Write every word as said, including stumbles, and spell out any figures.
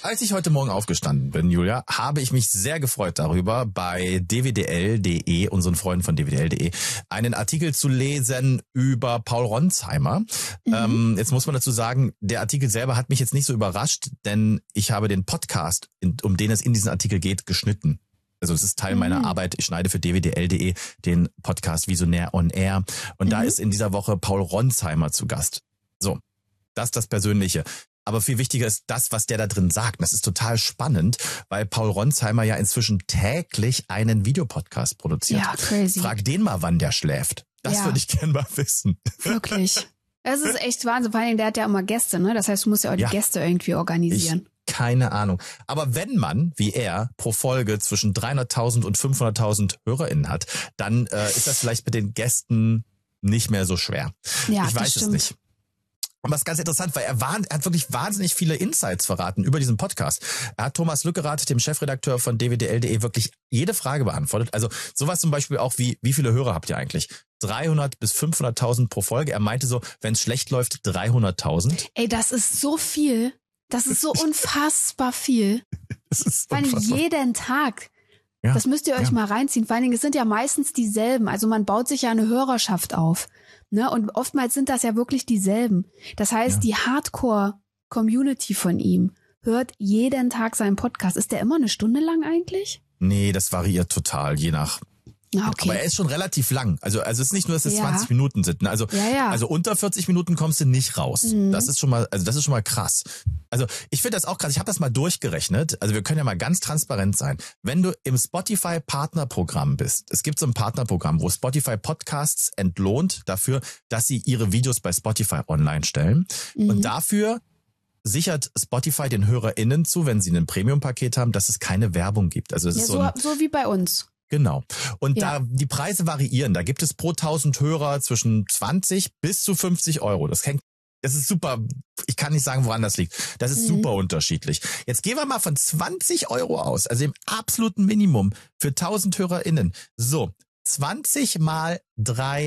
Als ich heute Morgen aufgestanden bin, Julia, habe ich mich sehr gefreut darüber, bei d w d l punkt d e, unseren Freunden von d w d l punkt d e, einen Artikel zu lesen über Paul Ronsheimer. Mhm. Ähm, jetzt muss man dazu sagen, der Artikel selber hat mich jetzt nicht so überrascht, denn ich habe den Podcast, um den es in diesem Artikel geht, geschnitten. Also es ist Teil mhm. meiner Arbeit. Ich schneide für d w d l punkt d e den Podcast Visionär on Air. Und mhm. da ist in dieser Woche Paul Ronsheimer zu Gast. So, das ist das Persönliche. Aber viel wichtiger ist das, was der da drin sagt. Das ist total spannend, weil Paul Ronsheimer ja inzwischen täglich einen Videopodcast produziert. Ja, crazy. Frag den mal, wann der schläft. Das ja. würde ich gerne mal wissen. Wirklich. Es ist echt Wahnsinn. Vor allem, der hat ja immer Gäste, ne? Das heißt, du musst ja auch die ja. Gäste irgendwie organisieren. Ich Keine Ahnung. Aber wenn man, wie er, pro Folge zwischen dreihunderttausend und fünfhunderttausend HörerInnen hat, dann äh, ist das vielleicht mit den Gästen nicht mehr so schwer. Ja, ich weiß es nicht. Und was ganz interessant, weil er, war, er hat wirklich wahnsinnig viele Insights verraten über diesen Podcast. Er hat Thomas Lückerath, dem Chefredakteur von d w d l punkt d e, wirklich jede Frage beantwortet. Also sowas zum Beispiel auch wie, wie viele Hörer habt ihr eigentlich? dreihundert bis fünfhunderttausend pro Folge. Er meinte so, wenn es schlecht läuft, dreihunderttausend. Ey, das ist so viel. Das ist so unfassbar viel. Das ist Vor allem unfassbar. jeden Tag. Ja, das müsst ihr euch ja. mal reinziehen. Vor allen Dingen, es sind ja meistens dieselben. Also man baut sich ja eine Hörerschaft auf. Ne? Und oftmals sind das ja wirklich dieselben. Das heißt, ja. die Hardcore-Community von ihm hört jeden Tag seinen Podcast. Ist der immer eine Stunde lang eigentlich? Nee, das variiert total, je nach... Okay. Aber er ist schon relativ lang. Also also es ist nicht nur, dass es ja. zwanzig Minuten sind. Ne? Also ja, ja. also unter vierzig Minuten kommst du nicht raus. Mhm. Das ist schon mal also das ist schon mal krass. Also ich finde das auch krass. Ich habe das mal durchgerechnet. Also wir können ja mal ganz transparent sein. Wenn du im Spotify Partnerprogramm bist, es gibt so ein Partnerprogramm, wo Spotify Podcasts entlohnt dafür, dass sie ihre Videos bei Spotify online stellen. Mhm. Und dafür sichert Spotify den HörerInnen zu, wenn sie ein Premium-Paket haben, dass es keine Werbung gibt. Also es ja, ist so, so, ein, so wie bei uns. Genau. Und ja. da die Preise variieren. Da gibt es pro tausend Hörer zwischen zwanzig bis zu fünfzig Euro. Das hängt, das ist super. Ich kann nicht sagen, woran das liegt. Das ist mhm. super unterschiedlich. Jetzt gehen wir mal von zwanzig Euro aus, also im absoluten Minimum für tausend HörerInnen. So, zwanzig mal drei